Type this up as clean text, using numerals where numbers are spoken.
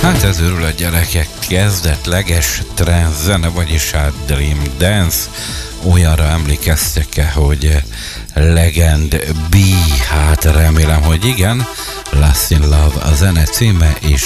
Hát ez örül a gyerekek kezdetleges trance zene, vagyis hát Dream Dance. Olyanra emlékeztek-e, hogy Legend B? Hát remélem, hogy igen. Lost in Love a zene címe, és